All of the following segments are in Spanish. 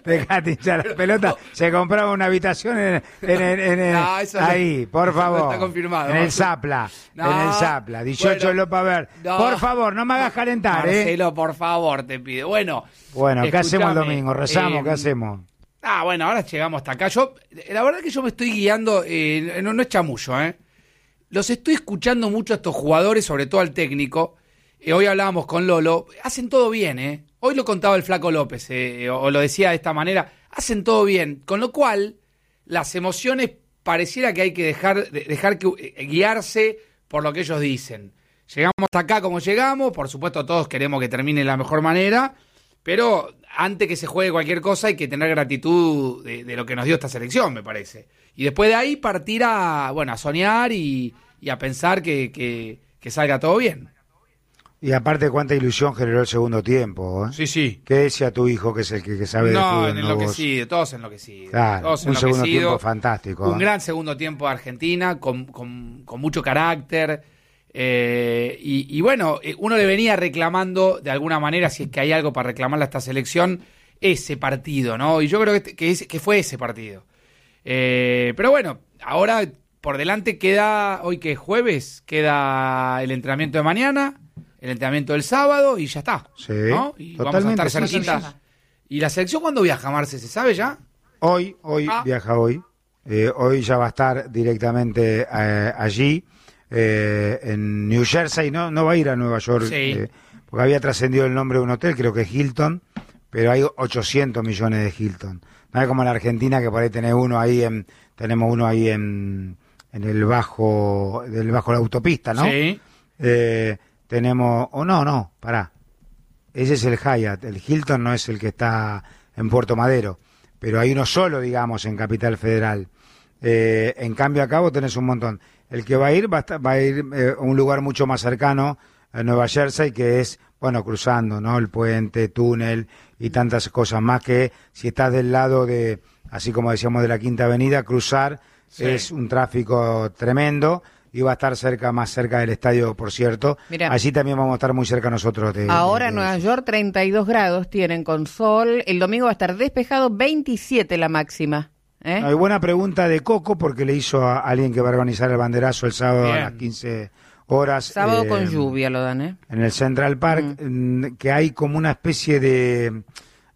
Dejate hinchar la pelota. Se compraba una habitación No, eso no. ahí, por Eso favor. no está confirmado. En el Zapla. No. En el Zapla. 18 Bueno, Lopa Ver. no. Por favor, no me hagas calentar, Marcelo, por favor, te pido. Bueno, ¿qué hacemos el escuchame, domingo? ¿Rezamos? ¿Qué hacemos? Bueno, ahora llegamos hasta acá. La verdad que yo me estoy guiando, no es chamullo, Los estoy escuchando mucho a estos jugadores, sobre todo al técnico. Hoy hablábamos con Lolo. Hacen todo bien, Hoy lo contaba el Flaco López, o lo decía de esta manera. Hacen todo bien. Con lo cual, las emociones pareciera que hay que dejar que guiarse por lo que ellos dicen. Llegamos hasta acá como llegamos. Por supuesto, todos queremos que termine de la mejor manera. Pero antes que se juegue cualquier cosa hay que tener gratitud de lo que nos dio esta selección, me parece. Y después de ahí partir a soñar y a pensar que salga todo bien. Y aparte, cuánta ilusión generó el segundo tiempo, Sí. ¿Qué decía tu hijo, que es el que sabe de fútbol? Enloquecido, todos enloquecidos. Claro, todos un segundo enloquecidos. tiempo fantástico. Un gran segundo tiempo de Argentina, con mucho carácter. Y bueno, uno le venía reclamando, de alguna manera, si es que hay algo para reclamarle a esta selección, ese partido, ¿no? Y yo creo que fue ese partido. Pero bueno, ahora por delante queda, hoy que es jueves, queda el entrenamiento de mañana, el entrenamiento del sábado y ya está. Sí, ¿no? Y totalmente. vamos a estar cerquita. Sí. ¿Y la selección cuándo viaja, Marce? ¿Se sabe ya? Hoy viaja hoy. Hoy ya va a estar directamente allí, en New Jersey. No va a ir a Nueva York, Sí. porque había trascendido el nombre de un hotel, creo que es Hilton, pero hay 800 millones de Hilton. No es como en la Argentina, que por ahí tenemos uno ahí en el bajo de la autopista, ¿no? Sí. Tenemos, pará. Ese es el Hyatt, el Hilton no es el que está en Puerto Madero, pero hay uno solo, digamos, en Capital Federal. En cambio acá vos tenés un montón. El que va a ir a un lugar mucho más cercano a Nueva Jersey, que es, cruzando, ¿no? El puente, túnel y tantas cosas más, que si estás del lado de, así como decíamos, de la Quinta Avenida, cruzar es un tráfico tremendo. Y va a estar más cerca del estadio, por cierto. Mirá. Allí también vamos a estar muy cerca nosotros. Ahora en Nueva York 32 grados tienen con sol. El domingo va a estar despejado, 27 la máxima. No, hay buena pregunta de Coco, porque le hizo a alguien que va a organizar el banderazo el sábado a las 15 horas. Sábado con lluvia lo dan, En el Central Park, que hay como una especie de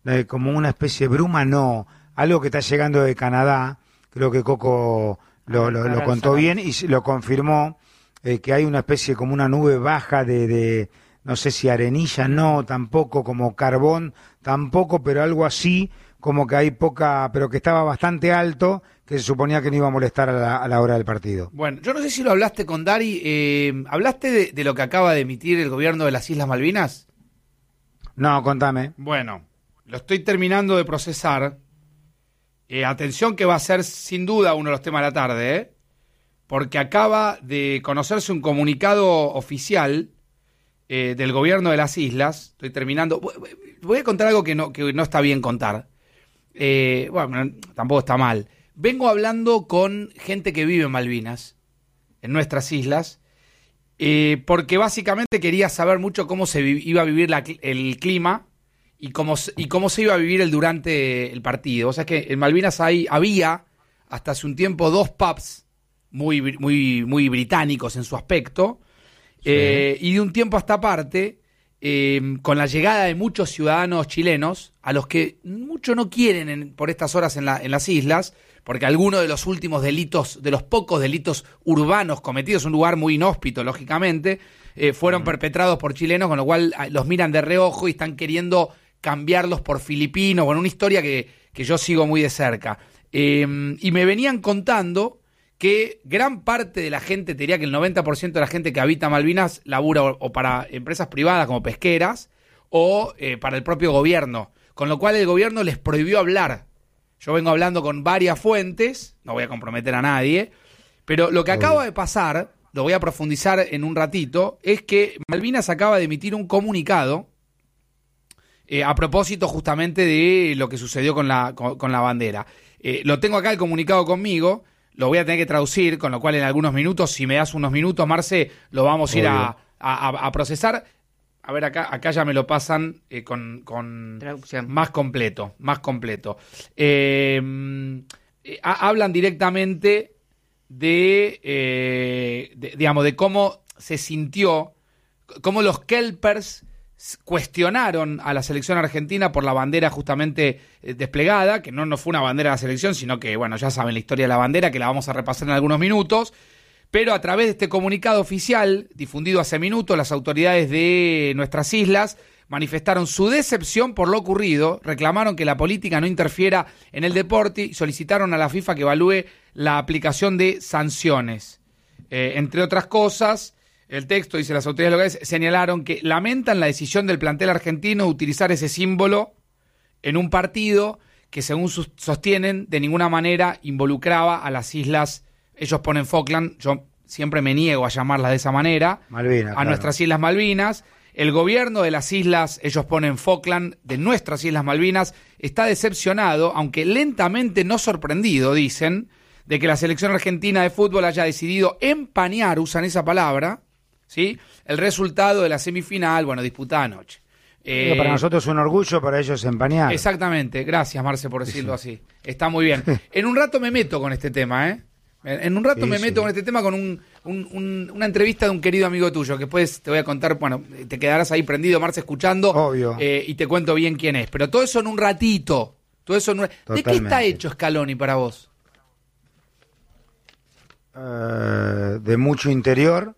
bruma, algo que está llegando de Canadá. Creo que Coco lo contó bien y lo confirmó, que hay una especie como una nube baja de no sé si arenilla, tampoco, como carbón, tampoco, pero algo así, como que hay poca, pero que estaba bastante alto, que se suponía que no iba a molestar a la hora del partido. Bueno, yo no sé si lo hablaste con Dari, ¿hablaste de lo que acaba de emitir el gobierno de las Islas Malvinas? No, contame. Bueno, lo estoy terminando de procesar. Atención, que va a ser sin duda uno de los temas de la tarde, porque acaba de conocerse un comunicado oficial del gobierno de las islas. Estoy terminando. Voy a contar algo que no está bien contar. Tampoco está mal. Vengo hablando con gente que vive en Malvinas, en nuestras islas, porque básicamente quería saber mucho cómo se iba a vivir el clima y cómo se iba a vivir durante el partido. O sea, que en Malvinas había hasta hace un tiempo 2 pubs muy británicos en su aspecto, Sí. Y de un tiempo a esta parte, con la llegada de muchos ciudadanos chilenos, a los que mucho no quieren por estas horas en las islas, porque algunos de los últimos delitos, de los pocos delitos urbanos cometidos, un lugar muy inhóspito, lógicamente, fueron perpetrados por chilenos, con lo cual los miran de reojo y están queriendo cambiarlos por filipinos. Bueno, una historia que yo sigo muy de cerca. Y me venían contando que gran parte de la gente, te diría que el 90% de la gente que habita Malvinas labura o para empresas privadas como pesqueras o para el propio gobierno, con lo cual el gobierno les prohibió hablar. Yo vengo hablando con varias fuentes, no voy a comprometer a nadie, pero lo que acaba de pasar, lo voy a profundizar en un ratito, es que Malvinas acaba de emitir un comunicado a propósito justamente de lo que sucedió con la bandera. Lo tengo acá el comunicado conmigo, lo voy a tener que traducir, con lo cual en algunos minutos, si me das unos minutos, Marce, lo vamos a ir a procesar. A ver, acá ya me lo pasan con Traducción. más completo. Hablan directamente de cómo se sintió, cómo los kelpers cuestionaron a la selección argentina por la bandera justamente desplegada, que no fue una bandera de la selección, sino que, bueno, ya saben la historia de la bandera, que la vamos a repasar en algunos minutos. Pero a través de este comunicado oficial, difundido hace minutos, las autoridades de nuestras islas manifestaron su decepción por lo ocurrido, reclamaron que la política no interfiera en el deporte y solicitaron a la FIFA que evalúe la aplicación de sanciones. Entre otras cosas, el texto dice: las autoridades locales señalaron que lamentan la decisión del plantel argentino de utilizar ese símbolo en un partido que, según sostienen, de ninguna manera involucraba a las islas. Ellos ponen Falkland, yo siempre me niego a llamarlas de esa manera, Malvinas, claro. Nuestras Islas Malvinas. El gobierno de las islas, ellos ponen Falkland, de nuestras Islas Malvinas, está decepcionado, aunque lentamente no sorprendido, dicen, de que la selección argentina de fútbol haya decidido empañar, usan esa palabra, ¿sí?, el resultado de la semifinal, disputada anoche. Para nosotros es un orgullo, para ellos empañar. Exactamente, gracias Marce por decirlo así. Está muy bien. En un rato me meto con este tema, En un rato me meto con este tema con una entrevista de un querido amigo tuyo, que después te voy a contar, te quedarás ahí prendido, Marce, escuchando. Obvio. Y te cuento bien quién es. Pero todo eso en un ratito. ¿De qué está hecho Scaloni para vos? De mucho interior,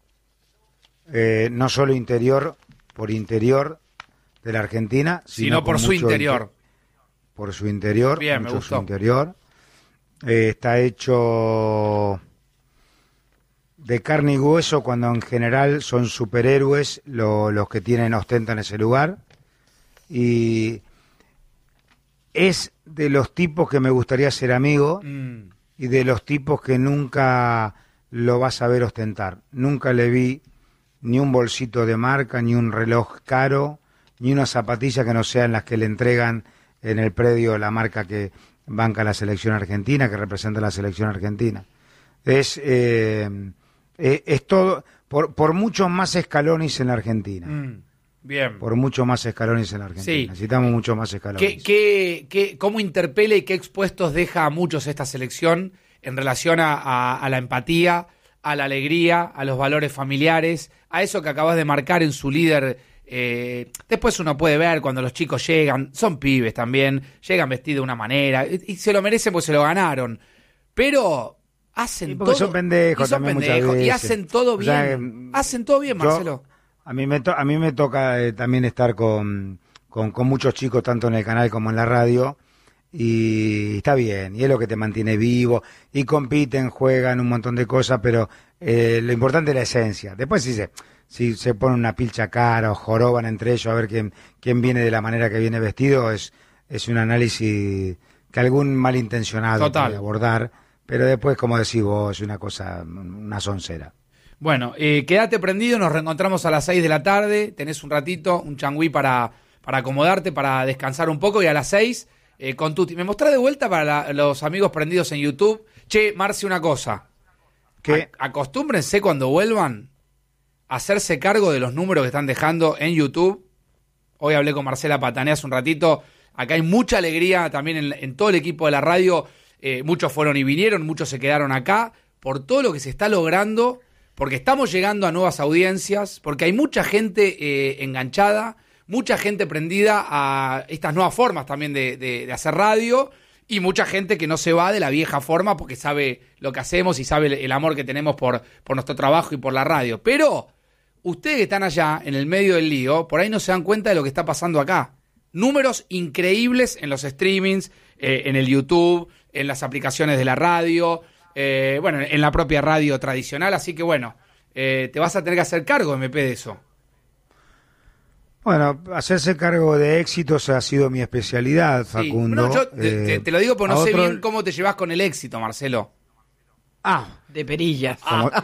no solo interior por interior de la Argentina, sino por su interior. Por su interior, bien, mucho me gustó. Su interior. Está hecho de carne y hueso, cuando en general son superhéroes los que ostentan ese lugar, y es de los tipos que me gustaría ser amigo y de los tipos que nunca lo vas a ver ostentar. Nunca le vi ni un bolsito de marca, ni un reloj caro, ni una zapatilla que no sean las que le entregan en el predio la marca que banca la selección argentina, que representa la selección argentina. Es todo, por muchos más Scalonis en la Argentina. Bien. Por mucho más Scalonis en la Argentina. Sí. Necesitamos mucho más Scalonis. ¿Cómo interpela y qué expuestos deja a muchos esta selección en relación a la empatía, a la alegría, a los valores familiares, a eso que acabas de marcar en su líder? Después uno puede ver cuando los chicos llegan, son pibes también, llegan vestidos de una manera y se lo merecen porque se lo ganaron, pero hacen todo, son pendejos, también muchas veces. Y hacen todo bien, hacen todo bien, Marcelo. A mí me toca también estar con muchos chicos, tanto en el canal como en la radio, y está bien, y es lo que te mantiene vivo, y compiten, juegan un montón de cosas, pero lo importante es la esencia. Después si se pone una pilcha cara o joroban entre ellos a ver quién viene de la manera que viene vestido, es un análisis que algún malintencionado puede abordar, pero después, como decís vos, es una soncera. Bueno, quédate prendido, nos reencontramos a las 6 de la tarde, tenés un ratito, un changüí para acomodarte, para descansar un poco, y a las 6 con Tuti. Me mostrá de vuelta para los amigos prendidos en YouTube. Che, Marce, una cosa. ¿Qué? Acostúmbrense cuando vuelvan hacerse cargo de los números que están dejando en YouTube. Hoy hablé con Marcela Patané hace un ratito. Acá hay mucha alegría también en todo el equipo de la radio. Muchos fueron y vinieron, muchos se quedaron acá por todo lo que se está logrando, porque estamos llegando a nuevas audiencias, porque hay mucha gente enganchada, mucha gente prendida a estas nuevas formas también de hacer radio, y mucha gente que no se va de la vieja forma porque sabe lo que hacemos y sabe el amor que tenemos por nuestro trabajo y por la radio. Pero ustedes que están allá, en el medio del lío, por ahí no se dan cuenta de lo que está pasando acá. Números increíbles en los streamings, en el YouTube, en las aplicaciones de la radio, en la propia radio tradicional. Así que te vas a tener que hacer cargo, MP, de eso. Bueno, hacerse cargo de éxitos ha sido mi especialidad, Facundo. No, yo te lo digo porque no sé bien cómo te llevas con el éxito, Marcelo. De perillas.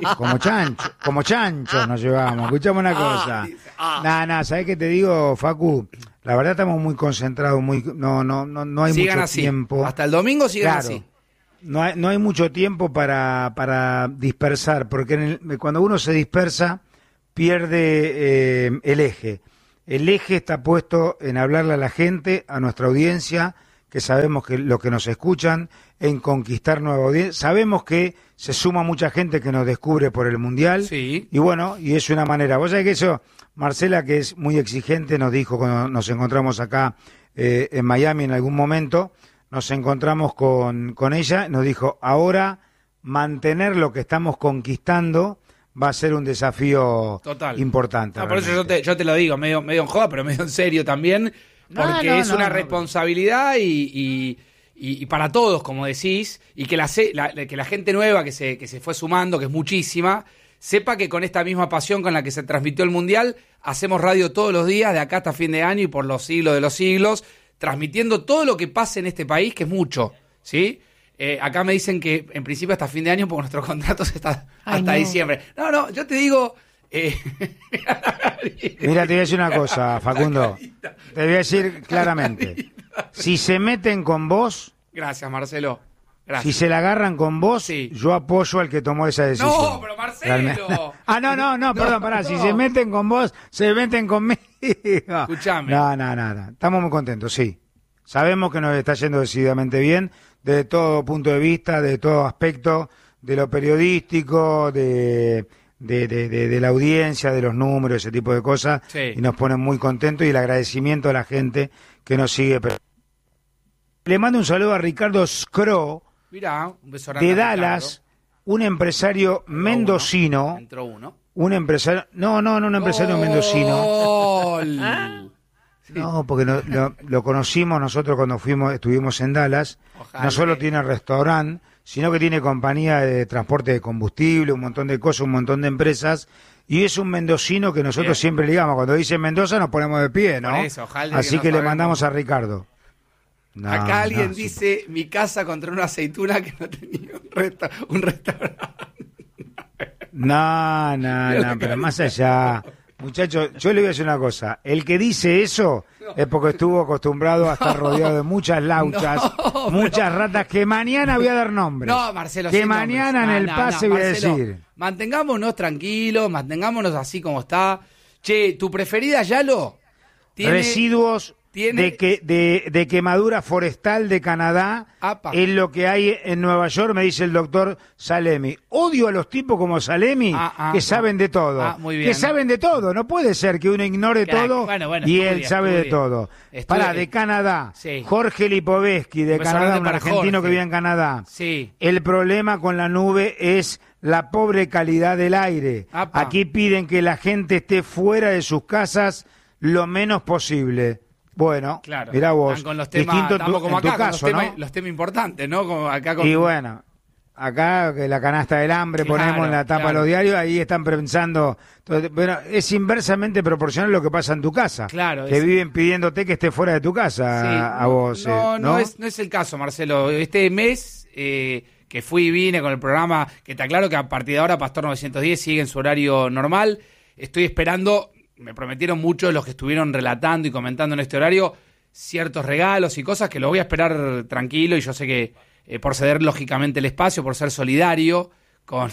Como chanchos nos llevamos. Escuchame una cosa. ¿Sabés qué te digo, Facu? La verdad estamos muy concentrados, no hay sigan mucho así. tiempo. Hasta el domingo sigan así. No hay mucho tiempo para dispersar, porque cuando uno se dispersa pierde el eje. el eje está puesto en hablarle a la gente, a nuestra audiencia, que sabemos que los que nos escuchan, en conquistar nueva audiencia. Sabemos que se suma mucha gente que nos descubre por el Mundial. Sí. Y bueno, y es una manera. Vos sabés que eso, Marcela, que es muy exigente, nos dijo cuando nos encontramos acá en Miami en algún momento, nos encontramos con ella, nos dijo, ahora mantener lo que estamos conquistando va a ser un desafío total importante. Por eso yo te lo digo, medio en joda, pero medio en serio también, porque es una responsabilidad y para todos, como decís, y que la gente nueva que se fue sumando, que es muchísima, sepa que con esta misma pasión con la que se transmitió el Mundial, hacemos radio todos los días, de acá hasta fin de año y por los siglos de los siglos, transmitiendo todo lo que pasa en este país, que es mucho, ¿sí? Acá me dicen que en principio hasta fin de año, porque nuestro contrato está hasta diciembre. No, yo te digo... Mira, te voy a decir una cosa, Facundo. Te voy a decir claramente. Si se meten con vos... Gracias, Marcelo. Gracias. Si se la agarran con vos, sí, yo apoyo al que tomó esa decisión. No, pero Marcelo. No, perdón, pará. Si se meten con vos, se meten conmigo. Escuchame. No. Estamos muy contentos, sí. Sabemos que nos está yendo decididamente bien, desde todo punto de vista, de todo aspecto, de lo periodístico, de la audiencia, de los números, ese tipo de cosas. Sí. Y nos ponen muy contentos y el agradecimiento a la gente que nos sigue. Le mando un saludo a Ricardo Scro, Mirá, un beso de Dallas, un empresario mendocino. Entró uno. Un empresario... No, un empresario mendocino. Sí. No, porque lo conocimos nosotros cuando estuvimos en Dallas. Ojalá. No solo tiene restaurante, sino que tiene compañía de transporte de combustible, un montón de cosas, un montón de empresas. Y es un mendocino que nosotros siempre ligamos. Cuando dicen Mendoza nos ponemos de pie, ¿no? Por eso, así que le mandamos a Ricardo. No, acá alguien dice, mi casa contra una aceituna que no tenía un restaurante. No, pero más allá... Muchachos, yo le voy a decir una cosa. El que dice eso es porque estuvo acostumbrado a estar rodeado de muchas lauchas, muchas ratas, que mañana voy a dar nombres. No, Marcelo, que mañana en el pase voy a decir. Mantengámonos tranquilos, mantengámonos así como está. Che, ¿tu preferida, Yalo? Residuos de quemadura forestal de Canadá. Apa. Es lo que hay en Nueva York, me dice el doctor Salemi. Odio a los tipos como Salemi que saben de todo. Muy bien. Que saben de todo. No puede ser que uno ignore todo y él sabe de todo. De Canadá. Sí. Jorge Lipovetsky de Canadá, un argentino que vive en Canadá. Sí. El problema con la nube es la pobre calidad del aire. Apa. Aquí piden que la gente esté fuera de sus casas lo menos posible. Bueno, claro, mirá vos, con los temas, distinto como en tu acá, caso, con los temas importantes, ¿no? Como acá con... Y bueno, acá que la canasta del hambre Claro, ponemos en la tapa de los diarios, ahí están pensando, bueno, es inversamente proporcional a lo que pasa en tu casa, Claro, que viven pidiéndote que esté fuera de tu casa, Sí, a vos. No es el caso, Marcelo. Este mes que fui y vine con el programa, que te aclaro que a partir de ahora Pastor 910 sigue en su horario normal, estoy esperando... Me prometieron muchos los que estuvieron relatando y comentando en este horario ciertos regalos y cosas que lo voy a esperar tranquilo, y yo sé que por ceder lógicamente el espacio, por ser solidario con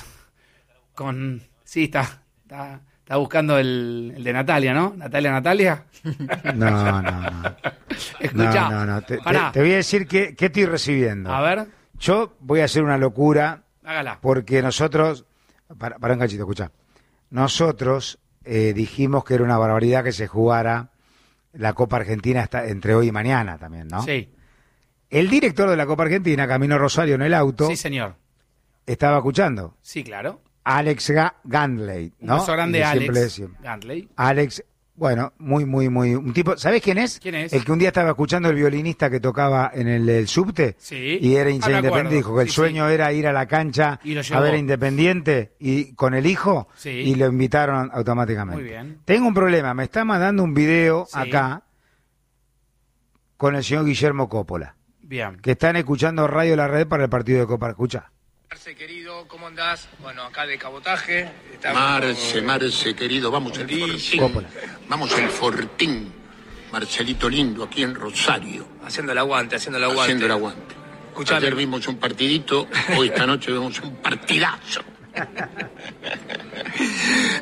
sí, está buscando el de Natalia, ¿no? Natalia. No. Escuchá, no. Te voy a decir qué estoy recibiendo. A ver. Yo voy a hacer una locura. Hágala. Porque nosotros... Para un cachito, escuchá. Nosotros... dijimos que era una barbaridad que se jugara la Copa Argentina entre hoy y mañana también, ¿no? Sí. El director de la Copa Argentina, Camino Rosario, en el auto... Sí, señor. Estaba escuchando. Sí, claro. Alex Gandley, ¿no? Un beso grande, Alex Gandley. Alex, bueno, muy... Un tipo... ¿Sabés quién es? ¿Quién es? El que un día estaba escuchando el violinista que tocaba en el subte. Sí. Y era hincha me Independiente. Dijo que el sueño era ir a la cancha a ver a Independiente y con el hijo. Sí. Y lo invitaron automáticamente. Muy bien. Tengo un problema. Me está mandando un video acá con el señor Guillermo Coppola. Bien. Que están escuchando Radio La Red para el partido de Copa. Escucha. Marce, querido, ¿cómo andás? Bueno, acá de cabotaje. Marce, querido, vamos el Fortín. Coppola. Vamos el Fortín. Marcelito lindo, aquí en Rosario. Haciendo el aguante. Haciendo el aguante. Escuchame. Ayer vimos un partidito, hoy esta noche vemos un partidazo.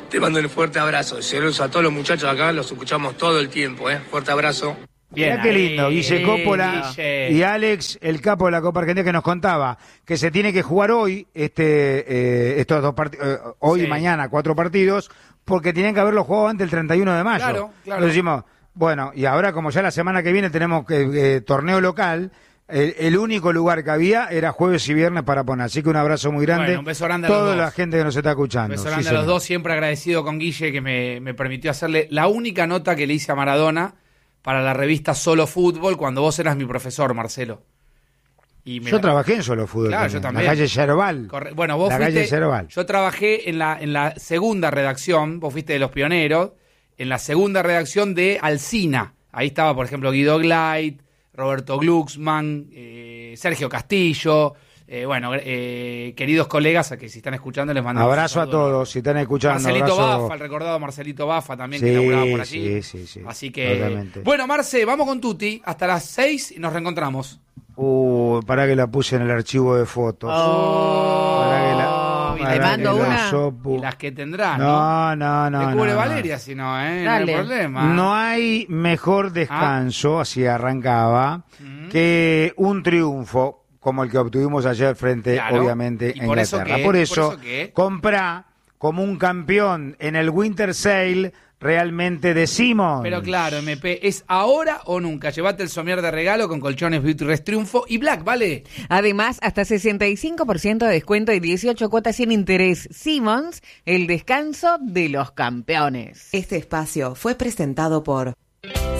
Te mando un fuerte abrazo. Saludos a todos los muchachos acá, los escuchamos todo el tiempo, Fuerte abrazo. Bien, Mirá qué lindo, Guille Coppola Guille. y Alex, el capo de la Copa Argentina, que nos contaba que se tiene que jugar hoy estos dos partidos, hoy Sí. y mañana 4 partidos, porque tienen que haberlo jugado antes del 31 de mayo. Claro. Entonces decimos, bueno, y ahora como ya la semana que viene tenemos torneo local, el único lugar que había era jueves y viernes para poner. Así que un abrazo muy grande. Bueno, un beso grande a los toda dos. la gente que nos está escuchando. Beso Sí, grande a los señor. dos, siempre agradecido con Guille que me permitió hacerle la única nota que le hice a Maradona para la revista Solo Fútbol cuando vos eras mi profesor, Marcelo. Y Yo trabajé en Solo Fútbol. Claro, yo también. La calle Yerbal. Bueno, vos la calle fuiste. Yerbal. Yo trabajé en la segunda redacción, vos fuiste de los pioneros, en la segunda redacción de Alsina. Ahí estaba, por ejemplo, Guido Gleit, Roberto Glucksmann, Sergio Castillo. Queridos colegas, a que si están escuchando les mando Abrazo un a saludo. todos, si están escuchando. Marcelito abrazo. Bafa, el recordado Marcelito Bafa también, Sí, que laburaba por allí. sí, Así que, totalmente. bueno, Marce, vamos con Tuti, hasta las 6 y nos reencontramos. Pará que la puse en el archivo de fotos. Pará que la- y pará le mando que la una. sopo. Y las que tendrán, ¿no? No. Te cubre no. Valeria, si no, no hay Dale. problema. No hay mejor descanso, así arrancaba, que un triunfo como el que obtuvimos ayer frente, Claro. obviamente, ¿Y a por eso Inglaterra. qué? Por ¿Por eso, eso qué? comprá como un campeón en el Winter Sale, realmente decimos. Pero claro, MP, ¿es ahora o nunca? Llévate el somier de regalo con colchones Beauty Triunfo y Black, ¿vale? Además, hasta 65% de descuento y 18 cuotas sin interés. Simmons, el descanso de los campeones. Este espacio fue presentado por